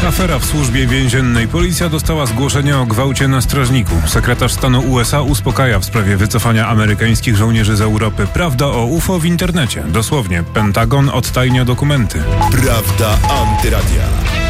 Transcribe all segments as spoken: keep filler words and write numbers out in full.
Afera w służbie więziennej. Policja dostała zgłoszenie o gwałcie na strażniku. Sekretarz stanu U S A uspokaja w sprawie wycofania amerykańskich żołnierzy z Europy. Prawda o U F O w internecie. Dosłownie. Pentagon odtajnia dokumenty. Prawda Antyradia.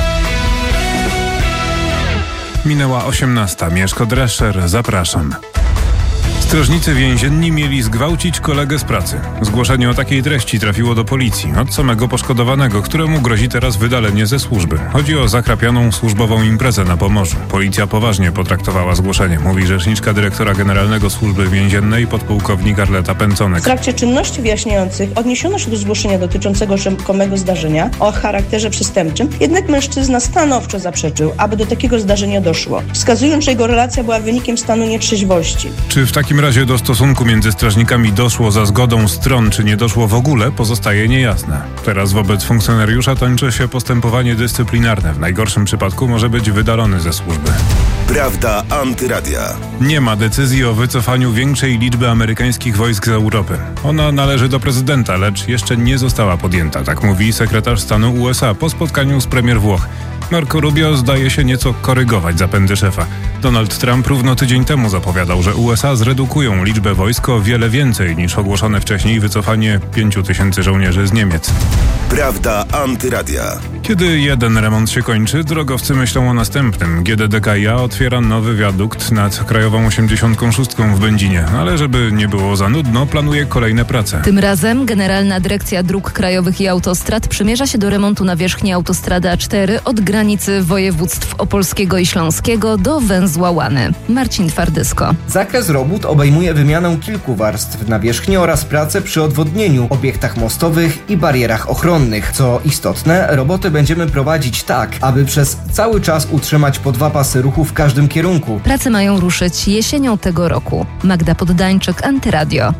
Minęła osiemnasta. Mieszko Drescher. Zapraszam. Strażnicy więzienni mieli zgwałcić kolegę z pracy. Zgłoszenie o takiej treści trafiło do policji od samego poszkodowanego, któremu grozi teraz wydalenie ze służby. Chodzi o zakrapianą służbową imprezę na Pomorzu. Policja poważnie potraktowała zgłoszenie, mówi rzeczniczka dyrektora generalnego Służby Więziennej podpułkownik Arleta Pęconek. W trakcie czynności wyjaśniających odniesiono się do zgłoszenia dotyczącego rzekomego zdarzenia o charakterze przestępczym, jednak mężczyzna stanowczo zaprzeczył, aby do takiego zdarzenia doszło, wskazując, że jego relacja była wynikiem stanu nietrzeźwości. Czy w takim razie do stosunku między strażnikami doszło za zgodą stron, czy nie doszło w ogóle, pozostaje niejasne. Teraz wobec funkcjonariusza toczy się postępowanie dyscyplinarne. W najgorszym przypadku może być wydalony ze służby. Prawda Antyradia. Nie ma decyzji o wycofaniu większej liczby amerykańskich wojsk z Europy. Ona należy do prezydenta, lecz jeszcze nie została podjęta, tak mówi sekretarz stanu U S A po spotkaniu z premier Włoch. Marco Rubio zdaje się nieco korygować zapędy szefa. Donald Trump równo tydzień temu zapowiadał, że U S A zredukują liczbę wojsk o wiele więcej niż ogłoszone wcześniej wycofanie pięciu tysięcy żołnierzy z Niemiec. Prawda Antyradia. Kiedy jeden remont się kończy, drogowcy myślą o następnym. G D D K i A otwiera nowy wiadukt nad Krajową osiemdziesiątką szóstką w Będzinie, ale żeby nie było za nudno, planuje kolejne prace. Tym razem Generalna Dyrekcja Dróg Krajowych i Autostrad przymierza się do remontu nawierzchni autostrady A cztery od granicy województw opolskiego i śląskiego do węzła Łany. Marcin Twardysko. Zakres robót obejmuje wymianę kilku warstw nawierzchni oraz pracę przy odwodnieniu, obiektach mostowych i barierach ochronnych. Co istotne, roboty będziemy prowadzić tak, aby przez cały czas utrzymać po dwa pasy ruchu w każdym kierunku. Prace mają ruszyć jesienią tego roku. Magda Poddańczyk, Antyradio.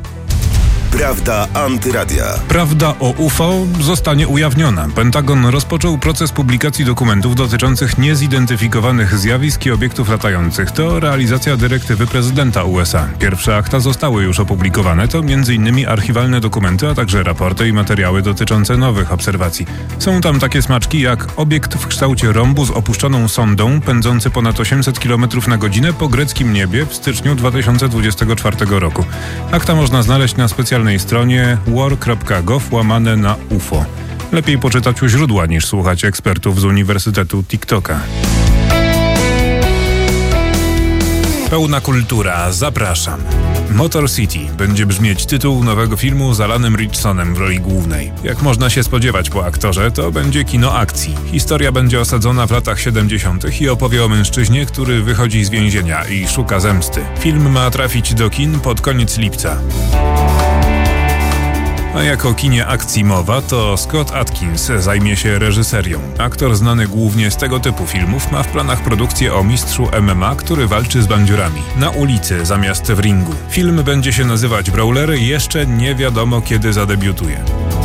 Prawda Antyradia. Prawda o U F O zostanie ujawniona. Pentagon rozpoczął proces publikacji dokumentów dotyczących niezidentyfikowanych zjawisk i obiektów latających. To realizacja dyrektywy prezydenta U S A. Pierwsze akta zostały już opublikowane. To między innymi archiwalne dokumenty, a także raporty i materiały dotyczące nowych obserwacji. Są tam takie smaczki jak obiekt w kształcie rombu z opuszczoną sondą, pędzący ponad osiemset kilometrów na godzinę po greckim niebie w styczniu dwa tysiące dwudziestego czwartego roku. Akta można znaleźć na specjalnej stronie war kropka gov łamane na U F O. Lepiej poczytać u źródła niż słuchać ekspertów z Uniwersytetu TikToka. Pełna kultura. Zapraszam. Motor City będzie brzmieć tytuł nowego filmu z Alanem Richsonem w roli głównej. Jak można się spodziewać po aktorze, to będzie kino akcji. Historia będzie osadzona w latach siedemdziesiątych i opowie o mężczyźnie, który wychodzi z więzienia i szuka zemsty. Film ma trafić do kin pod koniec lipca. A jako o kinie akcji mowa, to Scott Adkins zajmie się reżyserią. Aktor znany głównie z tego typu filmów ma w planach produkcję o mistrzu M M A, który walczy z bandziurami. Na ulicy zamiast w ringu. Film będzie się nazywać Brawler i jeszcze nie wiadomo kiedy zadebiutuje.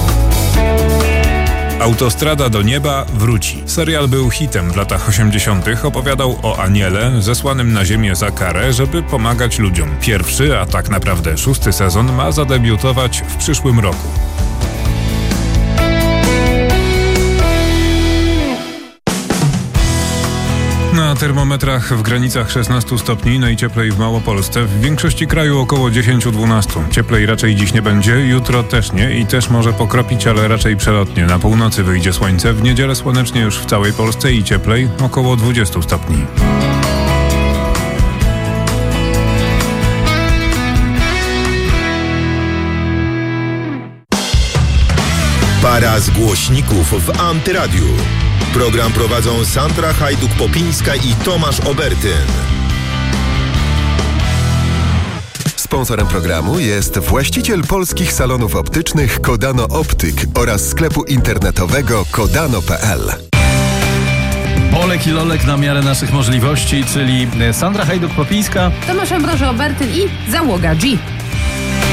Autostrada do nieba wróci. Serial był hitem w latach osiemdziesiątych. Opowiadał o aniele zesłanym na ziemię za karę, żeby pomagać ludziom. Pierwszy, a tak naprawdę szósty sezon ma zadebiutować w przyszłym roku. Na termometrach w granicach szesnastu stopni, najcieplej w Małopolsce, w większości kraju około dziesięć do dwunastu. Cieplej raczej dziś nie będzie, jutro też nie i też może pokropić, ale raczej przelotnie. Na północy wyjdzie słońce, w niedzielę słonecznie już w całej Polsce i cieplej, około dwudziestu stopni. Para z głośników w Antyradiu. Program prowadzą Sandra Hajduk-Popińska i Tomasz Obertyn. Sponsorem programu jest właściciel polskich salonów optycznych Kodano Optyk oraz sklepu internetowego kodano kropka p l. Olek i Lolek na miarę naszych możliwości, czyli Sandra Hajduk-Popińska, Tomasz Ambroży Obertyn i załoga G.